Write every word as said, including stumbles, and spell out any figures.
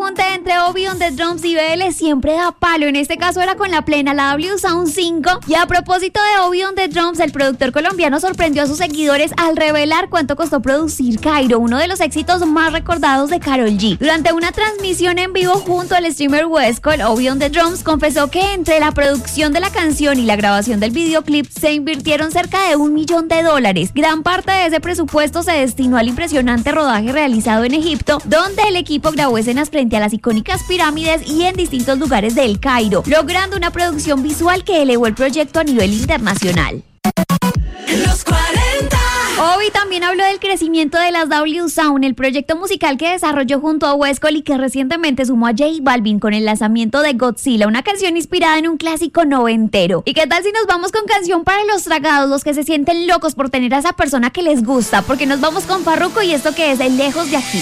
junte entre Obi on the Drums y B L siempre da palo. En este caso era con la plena, la W Sound cinco. Y a propósito de Obi on the Drums, el productor colombiano sorprendió a sus seguidores al revelar cuánto costó producir Cairo, uno de los éxitos más recordados de Karol G. Durante una transmisión en vivo junto al streamer Westcol, Obi on the Drums confesó que entre la producción de la canción y la grabación del videoclip se invirtieron cerca de un millón de dólares. Gran parte de ese presupuesto se destinó al impresionante rodaje realizado en Egipto, donde el equipo grabó escenas frente a las icónicas pirámides y en distintos lugares del Cairo, logrando una producción visual que elevó el proyecto a nivel internacional. Los cuarenta. Obi también habló del crecimiento de las W Sound, el proyecto musical que desarrolló junto a Westcol y que recientemente sumó a J Balvin con el lanzamiento de Godzilla, una canción inspirada en un clásico noventero. ¿Y qué tal si nos vamos con canción para los tragados, los que se sienten locos por tener a esa persona que les gusta? Porque nos vamos con Farruko y esto que es el Lejos de Aquí.